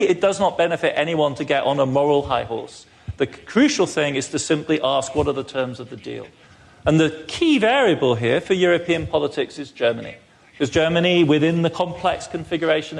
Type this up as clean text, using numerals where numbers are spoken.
it does not benefit anyone to get on a moral high horse. The crucial thing is to simply ask, what are the terms of the deal? And the key variable here for European politics is Germany. Because Germany, within the complex configuration